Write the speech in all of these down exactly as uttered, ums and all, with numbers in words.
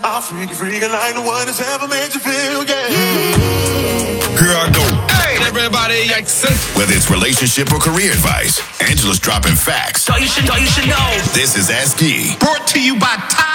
I'll freak you, freak you like the one that's ever made you feel, yeah. Here I go. Hey, everybody, accent. Whether it's relationship or career advice, Angela's dropping facts. So you should know, you should know. This is Ask Yee. Brought to you by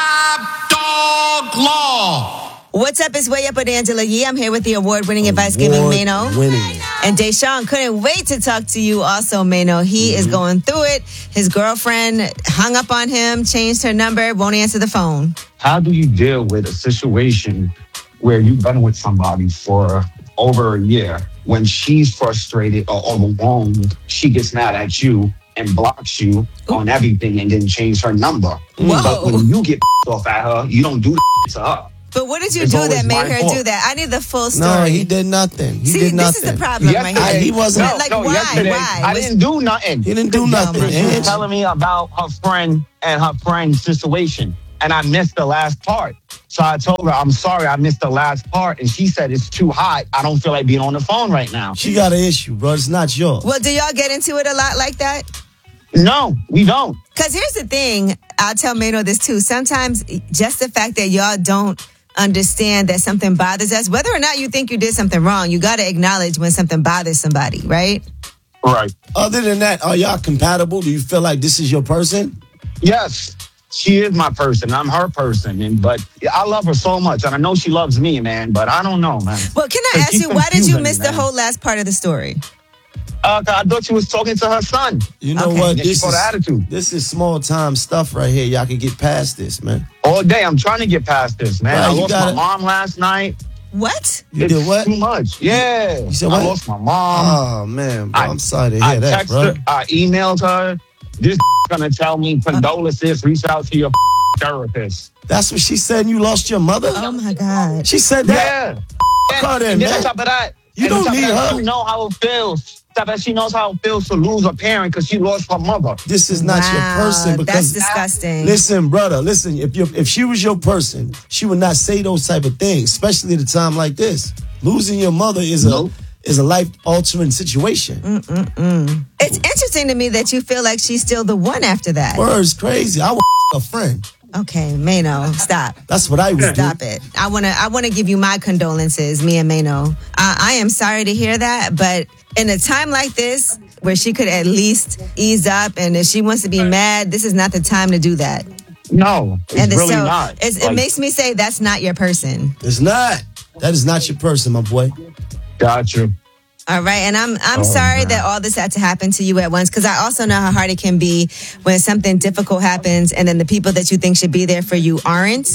Top Dog Law. What's up? It's Way Up with Angela Yee. I'm here with the award-winning advice-giving Mano. Winning. And Deshaun couldn't wait to talk to you also, Mano. He mm-hmm. is going through it. His girlfriend hung up on him, changed her number, won't answer the phone. How do you deal with a situation where you've been with somebody for over a year? When she's frustrated or overwhelmed, she gets mad at you and blocks you Ooh. on everything and then change her number. Whoa. But when you get off at her, you don't do that to her. But what did you It's do that made her fault. do that? I need the full story. No, he did nothing. He See, did nothing. this is the problem Yesterday, right here. He wasn't. No, like, no, why? yesterday, Why? I Was- didn't do nothing. He didn't do nothing. She was Ange. telling me about her friend and her friend's situation. And I missed the last part. So I told her, I'm sorry, I missed the last part. And she said, it's too hot. I don't feel like being on the phone right now. She got an issue, bro. It's not yours. Well, do y'all get into it a lot like that? No, we don't. Because here's the thing. I'll tell Mano this too. Sometimes just the fact that y'all don't understand that something bothers us, whether or not you think you did something wrong, you got to acknowledge when something bothers somebody, right? Right. Other than that, are y'all compatible? Do you feel like this is your person? Yes, she is my person. I'm her person. And but I love her so much. And I know she loves me, man. But I don't know, man. Well, can I Like, ask she's you, why did you confusing miss me, the man. whole last part of the story? Uh, 'cause I thought she was talking to her son. You know Okay. what? Yeah, she This got is, an attitude. this is small time stuff right here. Y'all can get past this, man. All day, I'm trying to get past this, man. Right, I you lost gotta- my mom last night. What? You it's did what? too much. Yeah. You said I what? lost my mom. Oh, man, bro. I- I'm sorry to hear I that, texted bro. her. I emailed her. This gonna tell me condolences. Reach out to your therapist. That's what she said. You lost your mother? Oh, my God. She said that? Yeah. Fuck her then, and then man. on top of that, You and on don't top of need that, her. She know how it feels. On top of that, she knows how it feels to lose a parent because she lost her mother. This is not Wow, your person. Because that's disgusting. Listen, brother, listen. If you if she was your person, she would not say those type of things, especially at a time like this. Losing your mother is a Nope. is a life altering situation. Mm-mm-mm. It's interesting to me that you feel like she's still the one after that. Word's crazy. I would a friend. Okay, Mano, stop. That's what I would Stop do. it. I want to I want to give you my condolences, me and Mano. I, I am sorry to hear that, but in a time like this, where she could at least ease up, and if she wants to be mad, this is not the time to do that. No, it's and really so not. It's, it Like, makes me say that's not your person. It's not. That is not your person, my boy. Got you. All right, and I'm I'm Oh, sorry man. that all this had to happen to you at once, because I also know how hard it can be when something difficult happens, and then the people that you think should be there for you aren't,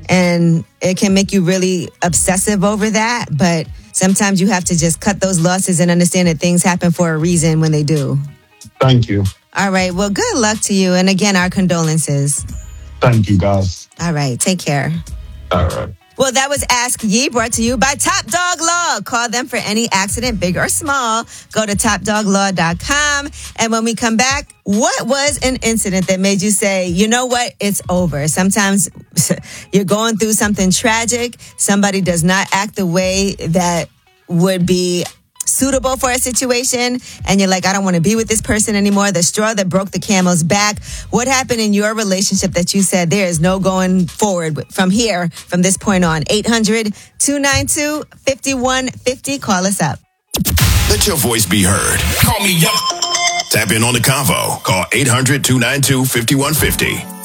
and it can make you really obsessive over that. But sometimes you have to just cut those losses and understand that things happen for a reason when they do. Thank you. All right, well, good luck to you, and again, our condolences. Thank you, guys. All right, take care. All right. Well, that was Ask Yee, brought to you by Top Dog Law. Call them for any accident, big or small. Go to top dog law dot com. And when we come back, what was an incident that made you say, you know what, it's over? Sometimes you're going through something tragic. Somebody does not act the way that would be suitable for a situation, and you're like, I don't want to be with this person anymore. The straw that broke the camel's back. What happened in your relationship that you said there is no going forward from here, from this point on? eight hundred, two nine two, five one five zero. Call us up. Let your voice be heard. Call me up. Tap in on the convo. Call eight hundred, two nine two, five one five zero.